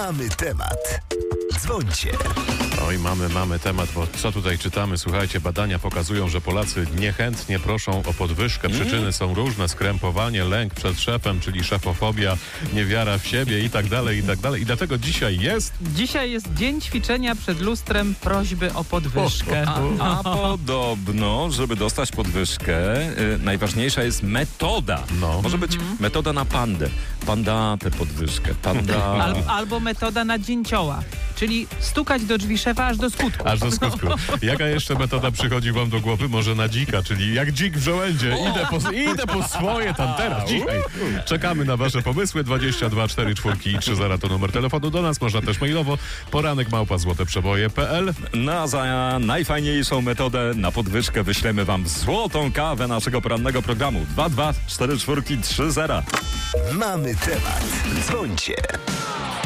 Mamy temat. Dzwońcie. Oj, mamy temat, bo co tutaj czytamy? Słuchajcie, badania pokazują, że Polacy niechętnie proszą o podwyżkę. Przyczyny są różne: skrępowanie, lęk przed szefem, czyli szefofobia, niewiara w siebie i tak dalej, i tak dalej. I dlatego dzisiaj jest... Dzisiaj jest dzień ćwiczenia przed lustrem prośby o podwyżkę. A podobno, żeby dostać podwyżkę, najważniejsza jest metoda. No. Może być metoda na pandę. Pandatę podwyżkę. Albo metoda na dzięcioła, czyli stukać do drzwi szefa aż do skutku. Aż do skutku. Jaka jeszcze metoda przychodzi wam do głowy? Może na dzika, czyli jak dzik w żołędzie. Idę po swoje tam teraz, dzisiaj. Czekamy na wasze pomysły. 22 44 i 30 to numer telefonu do nas. Można też mailowo poranek@złoteprzeboje.pl. No a za najfajniejszą metodę na podwyżkę wyślemy wam złotą kawę naszego porannego programu. 22 44 30. Mamy temat. Dzwońcie.